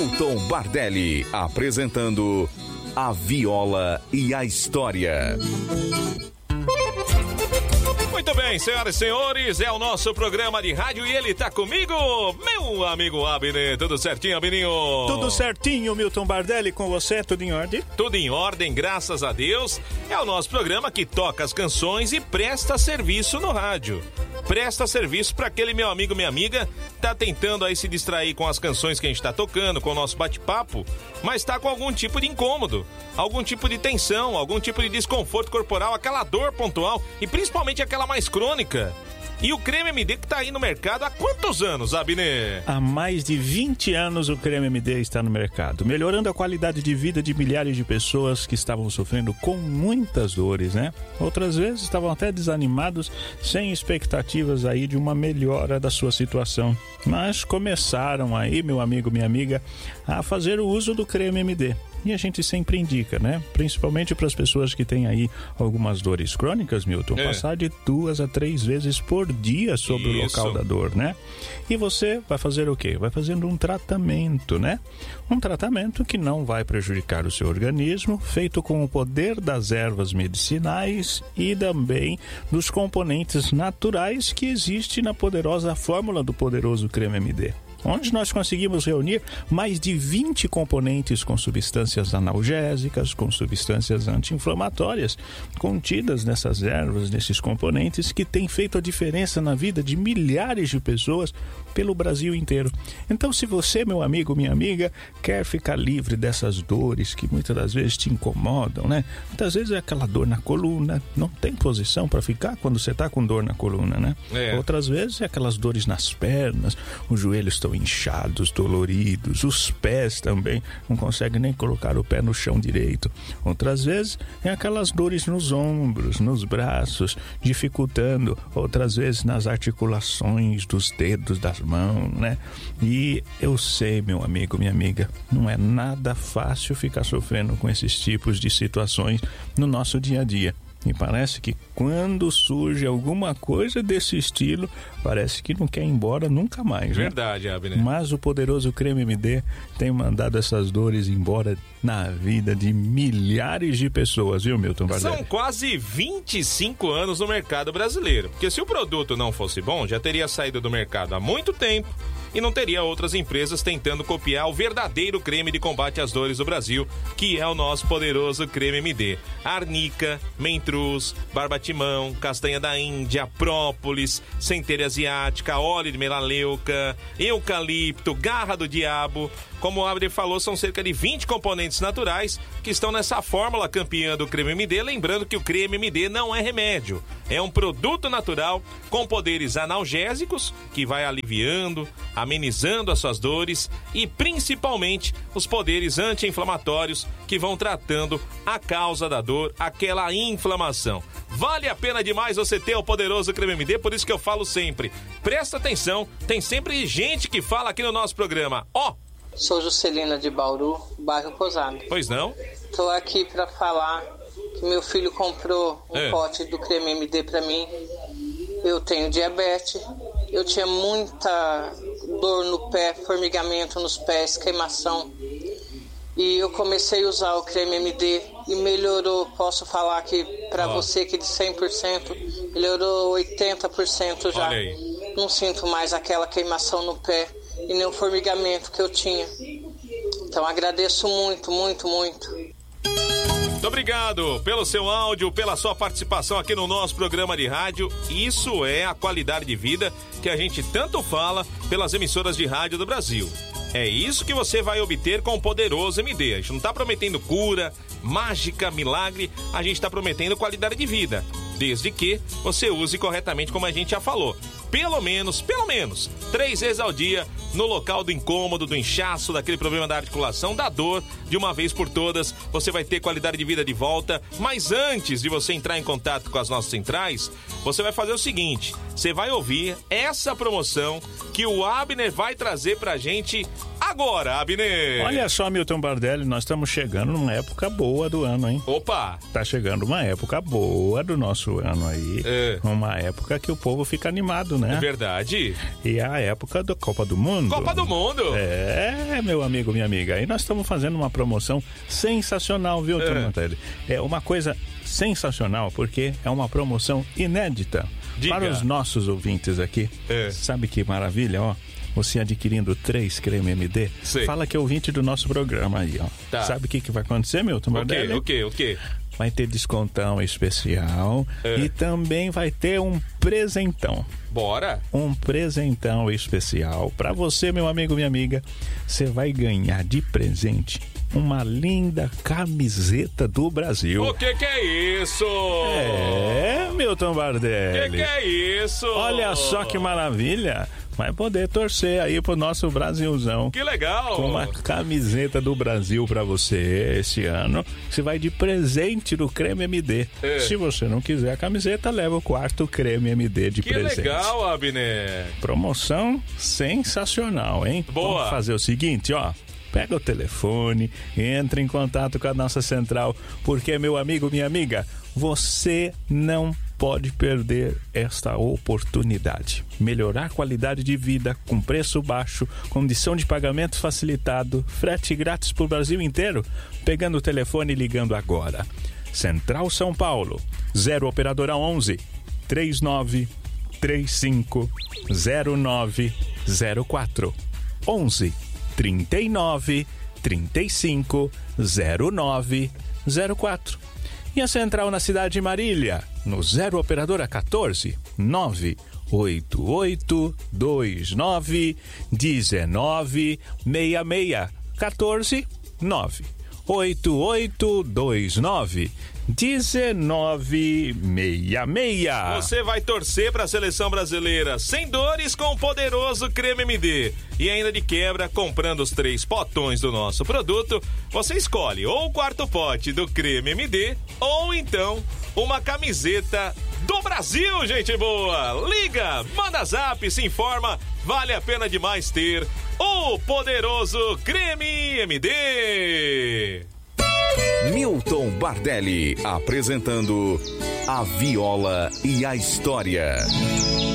Milton Bardelli, apresentando A Viola e a História. Muito bem, senhoras e senhores, é o nosso programa de rádio e ele tá comigo, meu amigo Abner. Tudo certinho, Abininho? Tudo certinho, Milton Bardelli, com você, tudo em ordem? Tudo em ordem, graças a Deus. É o nosso programa que toca as canções e presta serviço no rádio. Presta serviço para aquele meu amigo, minha amiga, tá tentando aí se distrair com as canções que a gente tá tocando, com o nosso bate-papo, mas tá com algum tipo de incômodo, algum tipo de tensão, algum tipo de desconforto corporal, aquela dor pontual e principalmente aquela mais crônica. E o creme MD que tá aí no mercado há quantos anos, Abner? Há mais de 20 anos o creme MD está no mercado, melhorando a qualidade de vida de milhares de pessoas que estavam sofrendo com muitas dores, né? Outras vezes estavam até desanimados, sem expectativas aí de uma melhora da sua situação. Mas começaram aí, meu amigo, minha amiga, a fazer o uso do creme MD. E a gente sempre indica, né? Principalmente para as pessoas que têm aí algumas dores crônicas, Milton, passar de 2 a 3 vezes por dia sobre o local da dor, né? E você vai fazer o quê? Vai fazendo um tratamento, né? Um tratamento que não vai prejudicar o seu organismo, feito com o poder das ervas medicinais e também dos componentes naturais que existe na poderosa fórmula do poderoso creme MD. Onde nós conseguimos reunir mais de 20 componentes com substâncias analgésicas, com substâncias anti-inflamatórias, contidas nessas ervas, nesses componentes, que têm feito a diferença na vida de milhares de pessoas pelo Brasil inteiro. Então, se você, meu amigo, minha amiga, quer ficar livre dessas dores que muitas das vezes te incomodam, né? Muitas vezes é aquela dor na coluna, não tem posição para ficar quando você está com dor na coluna, né? Outras vezes é aquelas dores nas pernas, os joelhos estão inchados, doloridos, os pés também, não consegue nem colocar o pé no chão direito. Outras vezes é aquelas dores nos ombros, nos braços, dificultando, outras vezes nas articulações dos dedos das mãos, né? E eu sei, meu amigo, minha amiga, não é nada fácil ficar sofrendo com esses tipos de situações no nosso dia a dia. E parece que quando surge alguma coisa desse estilo, parece que não quer ir embora nunca mais, né? Verdade, Abner. Mas o poderoso creme MD tem mandado essas dores embora na vida de milhares de pessoas, viu, Milton Bardelli? São quase 25 anos no mercado brasileiro. Porque se o produto não fosse bom, já teria saído do mercado há muito tempo e não teria outras empresas tentando copiar o verdadeiro creme de combate às dores do Brasil, que é o nosso poderoso creme MD. Arnica, mentruz, barbatimão, castanha da Índia, própolis, centeira asiática, óleo de melaleuca, eucalipto, garra do diabo. Como o Abner falou, são cerca de 20 componentes naturais que estão nessa fórmula campeã do creme MD. Lembrando que o creme MD não é remédio, é um produto natural com poderes analgésicos que vai aliviando, amenizando as suas dores e principalmente os poderes anti-inflamatórios que vão tratando a causa da dor, aquela inflamação. Vale a pena demais você ter o poderoso creme MD, por isso que eu falo sempre, presta atenção, tem sempre gente que fala aqui no nosso programa, Sou Juscelina de Bauru, bairro Posado. Pois não? Tô aqui para falar que meu filho comprou um pote do creme MD para mim. Eu tenho diabetes, eu tinha muita dor no pé, formigamento nos pés, queimação. E eu comecei a usar o creme MD e melhorou. Posso falar que para você que de 100%, melhorou 80% já. Olha aí. Não sinto mais aquela queimação no pé e nem o formigamento que eu tinha. Então agradeço muito, muito, muito. Muito obrigado pelo seu áudio, pela sua participação aqui no nosso programa de rádio. Isso é a qualidade de vida que a gente tanto fala pelas emissoras de rádio do Brasil. É isso que você vai obter com o poderoso MD. A gente não está prometendo cura, mágica, milagre, a gente está prometendo qualidade de vida. Desde que você use corretamente, como a gente já falou. Pelo menos, 3 vezes ao dia, no local do incômodo, do inchaço, daquele problema da articulação, da dor, de uma vez por todas, você vai ter qualidade de vida de volta. Mas antes de você entrar em contato com as nossas centrais, você vai fazer o seguinte, você vai ouvir essa promoção que o Abner vai trazer pra gente agora. agora, Abner? Olha só, Milton Bardelli, nós estamos chegando numa época boa do ano, hein? Opa! Tá chegando uma época boa do nosso ano aí. Uma época que o povo fica animado, né? É verdade. E é a época da Copa do Mundo. Copa do Mundo! Meu amigo, minha amiga. Aí nós estamos fazendo uma promoção sensacional, viu, Milton Bardelli? É uma coisa sensacional, porque é uma promoção inédita. Diga. Para os nossos ouvintes aqui. Sabe que maravilha, ó? Você adquirindo 3 creme MD, fala que é ouvinte do nosso programa aí, ó. Tá. Sabe o que vai acontecer, Milton Bardelli? O quê? Vai ter descontão especial e também vai ter um presentão. Bora! Um presentão especial para você, meu amigo, minha amiga. Você vai ganhar de presente uma linda camiseta do Brasil. O que é isso? Milton Bardelli. O que é isso? Olha só que maravilha. Vai poder torcer aí pro nosso Brasilzão. Que legal! Com uma camiseta do Brasil pra você esse ano. Você vai de presente do Creme MD. Se você não quiser a camiseta, leva o 4º Creme MD de presente. Que legal, Abner! Promoção sensacional, hein? Boa! Vamos fazer o seguinte, ó. Pega o telefone, entra em contato com a nossa central, porque, meu amigo, minha amiga, você não pode perder esta oportunidade. Melhorar a qualidade de vida com preço baixo, condição de pagamento facilitado, frete grátis pro Brasil inteiro. Pegando o telefone e ligando agora. Central São Paulo, 0 operadora 11 39 35 0904 11 39 35 0904. E a central na cidade de Marília, no 0 operadora 14 988 29 1966 14 988 29 1966. Você vai torcer para a seleção brasileira sem dores com o poderoso Creme MD. E ainda de quebra, comprando os 3 potões do nosso produto, você escolhe ou o 4º pote do Creme MD ou então uma camiseta do Brasil, gente boa. Liga, manda zap, se informa, vale a pena demais ter o poderoso Creme MD. Milton Bardelli apresentando A Viola e a História.